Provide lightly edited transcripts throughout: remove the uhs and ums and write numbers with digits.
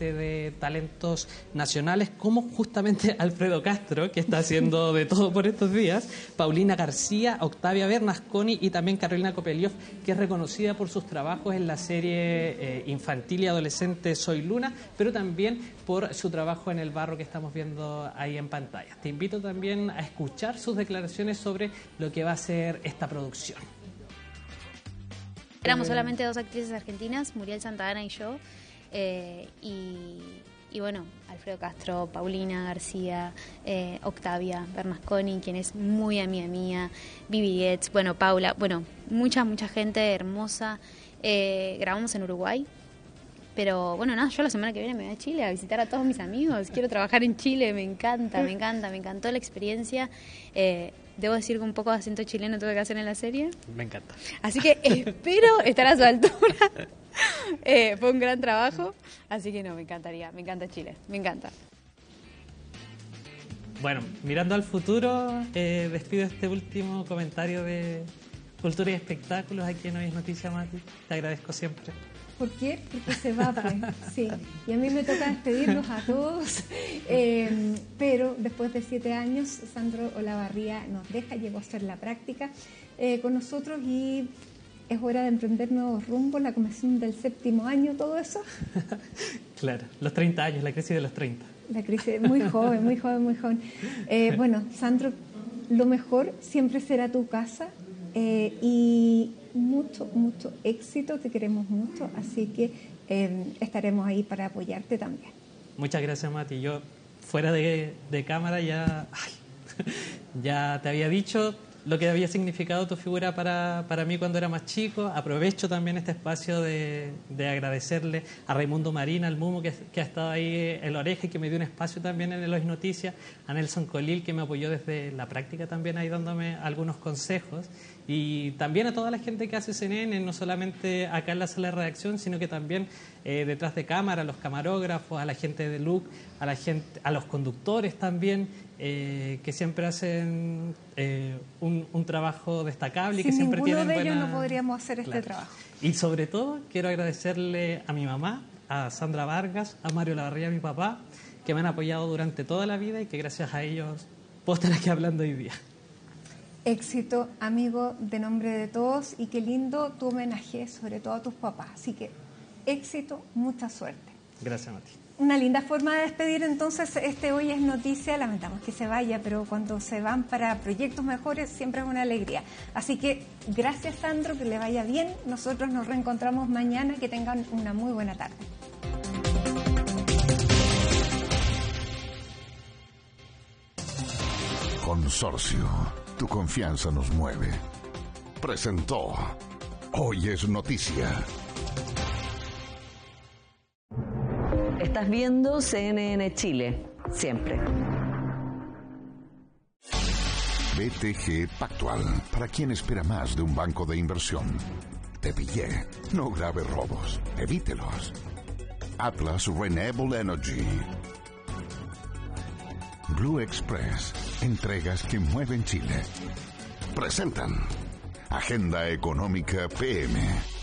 gabinete de talentos nacionales, como justamente Alfredo Castro, que está haciendo de todo por estos días, Paulina García, Octavia Bernasconi y también Carolina Kopelioff, que es reconocida por sus trabajos en la serie infantil y adolescente Soy Luna, pero también por su trabajo en El Barro que estamos viendo ahí en pantalla. Te invito también a escuchar sus declaraciones sobre lo que va a ser esta producción. Éramos solamente 2 actrices argentinas, Muriel Santana y yo, y bueno, Alfredo Castro, Paulina García, Octavia Bernasconi, quien es muy amiga mía, Vivi Getz, bueno, Paula, bueno, mucha gente hermosa. Grabamos en Uruguay, pero bueno, nada, yo la semana que viene me voy a Chile a visitar a todos mis amigos, quiero trabajar en Chile, me encantó la experiencia. Debo decir que un poco de acento chileno tuve que hacer en la serie. Me encanta. Así que espero estar a su altura. Fue un gran trabajo, así que no, me encanta Chile, me encanta. Bueno, mirando al futuro, despido este último comentario de Cultura y Espectáculos aquí en Hoy es Noticia, Mati. Te agradezco siempre. ¿Por qué? Porque se va, pues. Sí. Y a mí me toca despedirlos a todos. Pero después de 7 años, Sandro Olavarría nos deja, llegó a hacer la práctica con nosotros y es hora de emprender nuevos rumbos, la comisión del 7º año, todo eso. Claro, los 30 años, la crisis de los 30. La crisis, muy joven. Bueno, Sandro, lo mejor siempre será tu casa y mucho éxito, te queremos mucho, así que estaremos ahí para apoyarte también. Muchas gracias, Mati. Yo fuera de cámara ya te había dicho lo que había significado tu figura para mí cuando era más chico. Aprovecho también este espacio de agradecerle a Raimundo Marina, al Mumo, que ha estado ahí en la oreja y que me dio un espacio también en el Hoy Noticias, a Nelson Colil, que me apoyó desde la práctica también ahí dándome algunos consejos, y también a toda la gente que hace CNN, no solamente acá en la sala de redacción, sino que también detrás de cámara, a los camarógrafos, a la gente de look, a los conductores también, que siempre hacen un trabajo destacable y que siempre tienen ninguno de ellos buena... no podríamos hacer este Claro. trabajo. Y sobre todo quiero agradecerle a mi mamá, a Sandra Vargas, a Mario Olavarría, mi papá, que me han apoyado durante toda la vida y que gracias a ellos puedo estar aquí hablando hoy día. Éxito, amigo, de nombre de todos, y qué lindo tu homenaje, sobre todo a tus papás. Así que éxito, mucha suerte. Gracias, Mati. Una linda forma de despedir entonces Hoy es Noticia. Lamentamos que se vaya, pero cuando se van para proyectos mejores siempre es una alegría. Así que gracias, Sandro, que le vaya bien. Nosotros nos reencontramos mañana, que tengan una muy buena tarde. Consorcio, tu confianza nos mueve. Presentó Hoy es Noticia. Estás viendo CNN Chile, siempre. BTG Pactual, para quien espera más de un banco de inversión. Te pillé, no grave robos, evítelos. Atlas Renewable Energy. Blue Express, entregas que mueven Chile. Presentan Agenda Económica PM.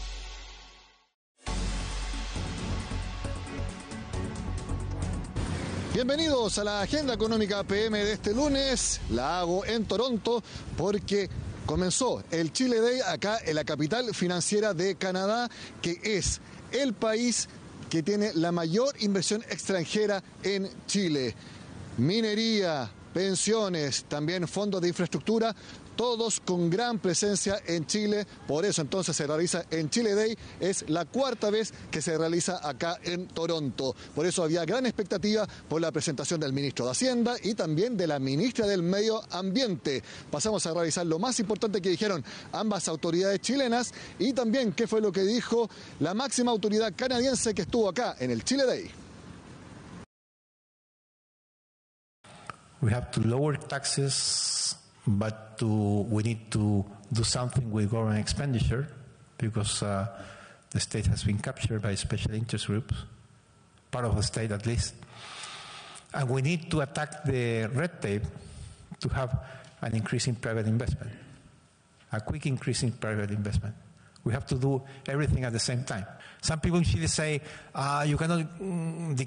Bienvenidos a la Agenda Económica PM de este lunes. La hago en Toronto porque comenzó el Chile Day acá en la capital financiera de Canadá, que es el país que tiene la mayor inversión extranjera en Chile. Minería, pensiones, también fondos de infraestructura, todos con gran presencia en Chile. Por eso entonces se realiza en Chile Day. Es la 4ª vez que se realiza acá en Toronto. Por eso había gran expectativa por la presentación del ministro de Hacienda y también de la ministra del Medio Ambiente. Pasamos a realizar lo más importante que dijeron ambas autoridades chilenas y también qué fue lo que dijo la máxima autoridad canadiense que estuvo acá en el Chile Day. We have to lower taxes, but we need to do something with government expenditure because the state has been captured by special interest groups, part of the state at least. And we need to attack the red tape to have an increase in private investment, a quick increase in private investment. We have to do everything at the same time. Some people in Chile say, you cannot